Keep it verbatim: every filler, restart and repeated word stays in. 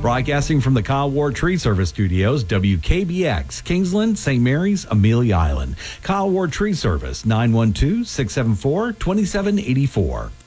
Broadcasting from the Kyle Ward Tree Service Studios, W K B X, Kingsland, Saint Mary's, Amelia Island. Kyle Ward Tree Service, nine one two, six seven four, two seven eight four.